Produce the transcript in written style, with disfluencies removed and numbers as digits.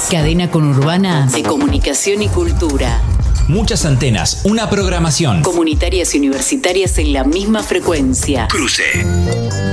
Cadena conurbana de comunicación y cultura. Muchas antenas, una programación. Comunitarias y universitarias en la misma frecuencia. Cruce.